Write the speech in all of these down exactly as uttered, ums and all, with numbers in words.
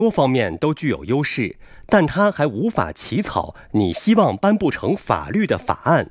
多方面都具有优势，但它还无法起草你希望颁布成法律的法案。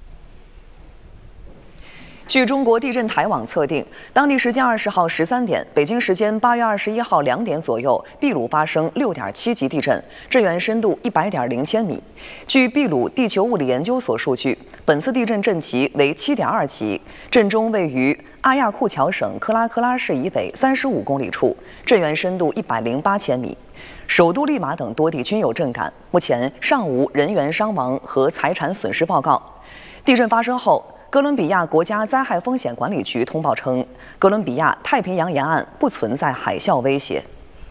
据中国地震台网测定，当地时间二十号十三点，北京时间八月二十一号两点左右，秘鲁发生六点七级地震，震源深度一百点零千米。据秘鲁地球物理研究所数据，本次地震震级为七点二级，震中位于阿亚库乔省克拉克拉市以北三十五公里处，震源深度一百零八千米。首都利马等多地均有震感，目前尚无人员伤亡和财产损失报告。地震发生后，哥伦比亚国家灾害风险管理局通报称，哥伦比亚太平洋沿岸不存在海啸威胁。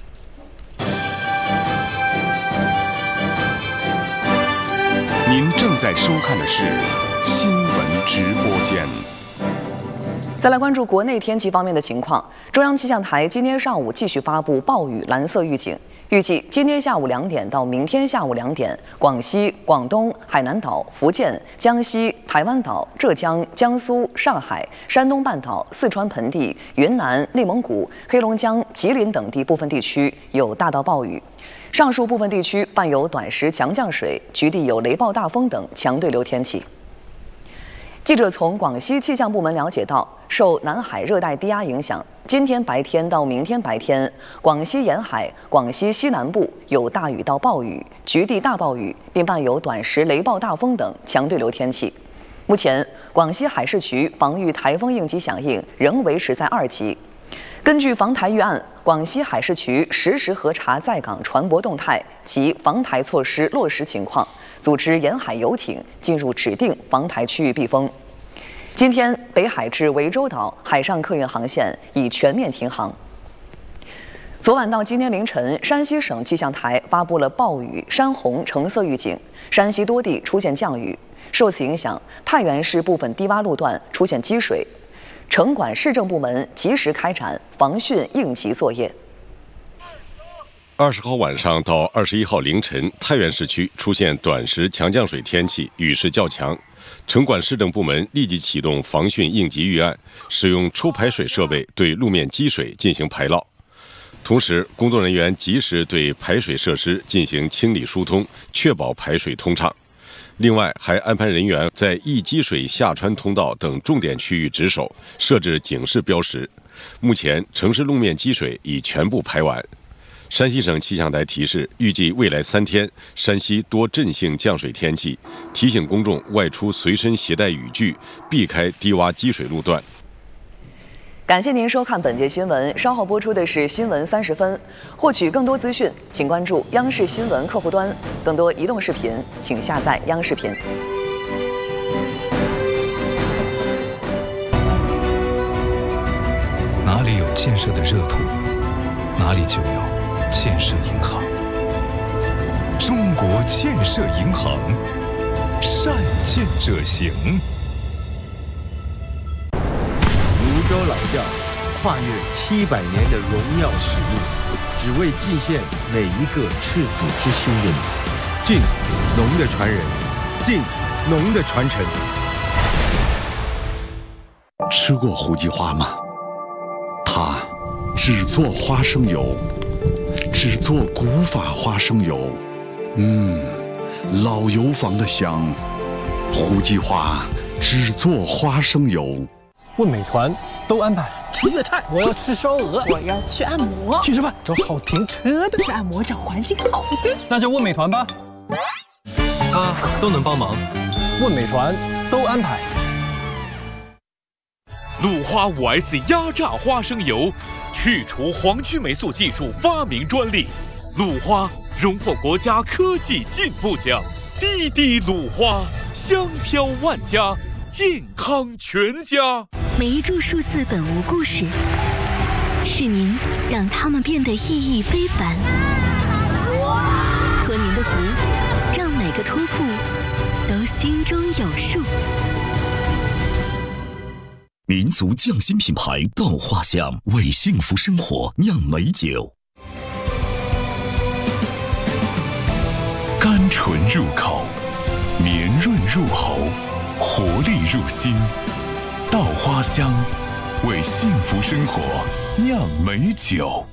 您正在收看的是新闻直播间。 再来关注国内天气方面的情况，中央气象台今天上午继续发布暴雨蓝色预警。预计今天下午两点到明天下午两点，广西、广东、海南岛、福建、江西、台湾岛、浙江、江苏、上海、山东半岛、四川盆地、云南、内蒙古、黑龙江、吉林等地部分地区有大到暴雨，上述部分地区伴有短时强降水，局地有雷暴大风等强对流天气。记者从广西气象部门了解到，受南海热带低压影响，今天白天到明天白天，广西沿海、广西西南部有大雨到暴雨、局地大暴雨，并伴有短时雷暴大风等强对流天气。目前，广西海事局防御台风应急响应仍维持在二级。根据防台预案，广西海事局实时核查在港船舶动态及防台措施落实情况，组织沿海游艇进入指定防台区域避风。今天，北海至涠洲岛海上客运航线已全面停航。昨晚到今天凌晨，山西省气象台发布了暴雨山洪橙色预警，山西多地出现降雨。受此影响，太原市部分低洼路段出现积水，城管市政部门及时开展防汛应急作业。 二十号晚上到二十一号凌晨，太原市区出现短时强降水天气，雨势较强。城管市政部门立即启动防汛应急预案，使用抽排水设备对路面积水进行排涝。同时，工作人员及时对排水设施进行清理疏通，确保排水通畅。另外，还安排人员在易积水下穿通道等重点区域值守，设置警示标识。目前，城市路面积水已全部排完。山西省气象台提示，预计未来三天，山西多阵性降水天气，提醒公众外出随身携带雨具，避开低洼积水路段。 感谢您收看本节新闻，稍后播出的是新闻三十分。获取更多资讯，请关注央视新闻客户端。更多移动视频，请下载央视频。 哪里有建设的热土，哪里就有建设银行。中国建设银行，善建者行。 泸州老窖跨越七百年的荣耀使命，只为尽献每一个赤子之心的你。敬农的传人，敬农的传承。 吃过胡记花吗？它只做花生油，只做古法花生油。嗯，老油坊的香。胡记花只做花生油。 问美团都安排吃粤菜， 我要吃烧鹅， 我要去按摩， 去吃饭找好停车的， 去按摩找环境好的， 那就问美团吧。啊，都能帮忙，问美团都安排。 鲁花 五 S 压榨花生油，去除黄曲霉素技术发明专利，鲁花荣获国家科技进步奖，滴滴鲁花，香飘万家，健康全家。 每一株树寺本无故事，是您让它们变得意义非凡。托您的福，让每个托付都心中有数。 民族匠心品牌稻花香，为幸福生活酿美酒，甘醇入口，绵润入喉，活力入心。稻花香，为幸福生活酿美酒。